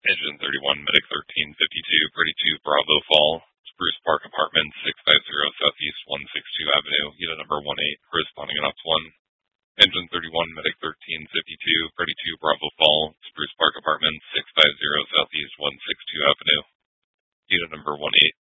Engine 31, Medic 1352, Pretty 2, Bravo Fall, Spruce Park Apartments, 650 Southeast 162 Avenue, unit number 18, corresponding on Ops 1. Engine 31, Medic 1352, Pretty 2, Bravo Fall, Spruce Park Apartments, 650 Southeast 162 Avenue, unit number 18,